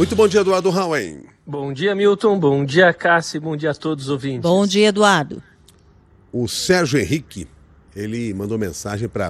Muito bom dia, Eduardo Rauen. Bom dia, Milton. Bom dia, Cássio. Bom dia a todos os ouvintes. Bom dia, Eduardo. O Sérgio Henrique, ele mandou mensagem para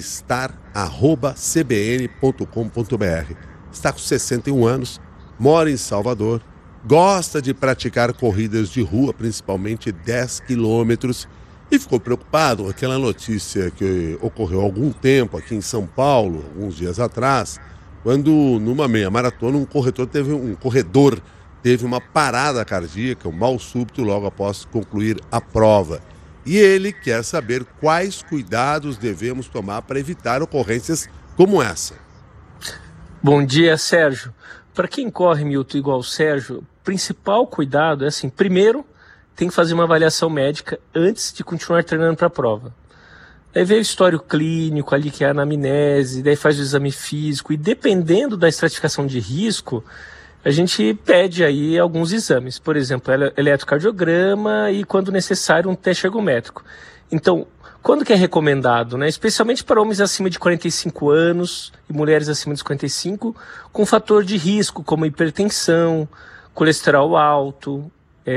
bem-estar@cbn.com.br. Está com 61 anos, mora em Salvador, gosta de praticar corridas de rua, principalmente 10 quilômetros, e ficou preocupado com aquela notícia que ocorreu há algum tempo aqui em São Paulo, alguns dias atrás, quando numa meia maratona um corredor teve uma parada cardíaca, um mal súbito logo após concluir a prova. E ele quer saber quais cuidados devemos tomar para evitar ocorrências como essa. Bom dia, Sérgio. Para quem corre, Milton, igual o Sérgio, o principal cuidado é assim, primeiro tem que fazer uma avaliação médica antes de continuar treinando para a prova. Aí vê o histórico clínico ali, que é a anamnese, daí faz o exame físico e dependendo da estratificação de risco, a gente pede aí alguns exames, por exemplo, eletrocardiograma e, quando necessário, um teste ergométrico. Então, quando que é recomendado, né? Especialmente para homens acima de 45 anos e mulheres acima de 55, com fator de risco como hipertensão, colesterol alto,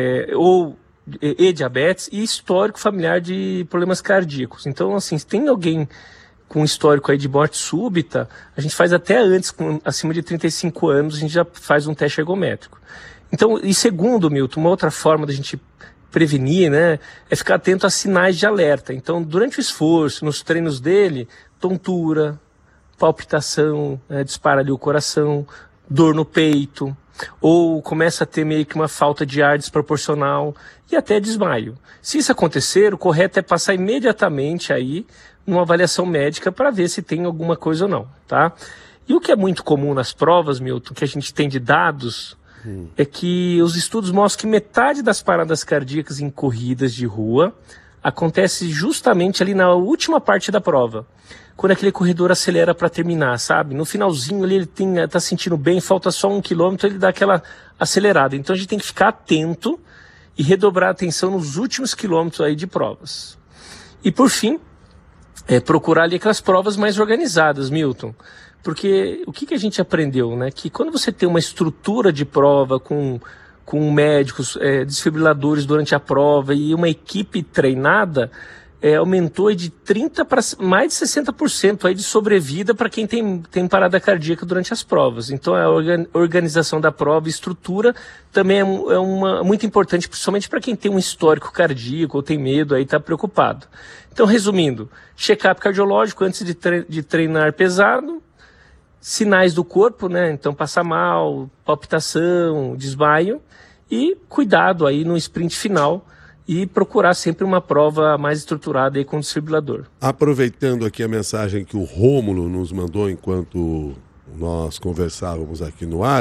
e diabetes e histórico familiar de problemas cardíacos. Então, assim, se tem alguém com histórico aí de morte súbita, a gente faz até antes, acima de 35 anos, a gente já faz um teste ergométrico. Então, e segundo, Milton, uma outra forma da gente prevenir, né, é ficar atento a sinais de alerta. Então, durante o esforço, nos treinos dele, tontura, palpitação, dispara ali o coração, dor no peito, ou começa a ter meio que uma falta de ar desproporcional e até desmaio. Se isso acontecer, o correto é passar imediatamente aí numa avaliação médica para ver se tem alguma coisa ou não, tá? E o que é muito comum nas provas, Milton, que a gente tem de dados, é que os estudos mostram que metade das paradas cardíacas em corridas de rua acontece justamente ali na última parte da prova, quando aquele corredor acelera para terminar, sabe? No finalzinho ali ele tá sentindo bem, falta só 1 quilômetro, ele dá aquela acelerada. Então a gente tem que ficar atento e redobrar a atenção nos últimos quilômetros aí de provas. E por fim, procurar ali aquelas provas mais organizadas, Milton. Porque o que a gente aprendeu, né? Que quando você tem uma estrutura de prova com médicos, desfibriladores durante a prova e uma equipe treinada, aumentou de 30% para mais de 60% aí de sobrevida para quem tem parada cardíaca durante as provas. Então a organização da prova e estrutura também é muito importante, principalmente para quem tem um histórico cardíaco ou tem medo, aí está preocupado. Então, resumindo, check-up cardiológico antes de treinar pesado, sinais do corpo, né? Então passar mal, palpitação, desmaio e cuidado aí no sprint final, e procurar sempre uma prova mais estruturada aí com o desfibrilador. Aproveitando aqui a mensagem que o Rômulo nos mandou enquanto nós conversávamos aqui no ar,